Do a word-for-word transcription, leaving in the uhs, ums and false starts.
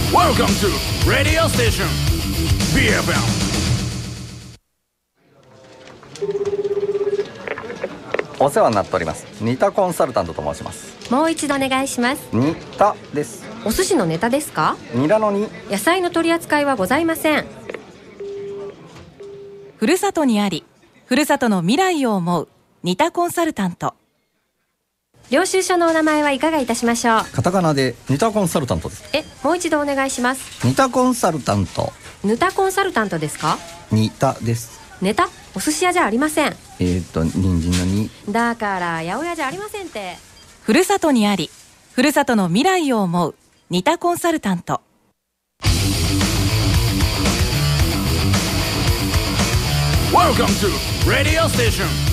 Welcome to Radio Station ビーエフエム。 お世話になっておりますニタコンサルタントと申します。 もう一度お願いします。 ニタです。 お寿司のネタですか？ ニラのに。 野菜の取り扱いはございません。 ふるさとにあり、ふるさとの未来を思うニタコンサルタント。 領収書のお名前はいかがいたしましょう？ カタカナでニタコンサルタントです。 え、もう一度お願いします。 ニタコンサルタント。 ヌタコンサルタントですか？ ニタです。 ネタ？お寿司屋じゃありません。 えーっと人参のに。 だから八百屋じゃありませんって。 ふるさとにあり、ふるさとの未来を思うニタコンサルタント。 Welcome to Radio Station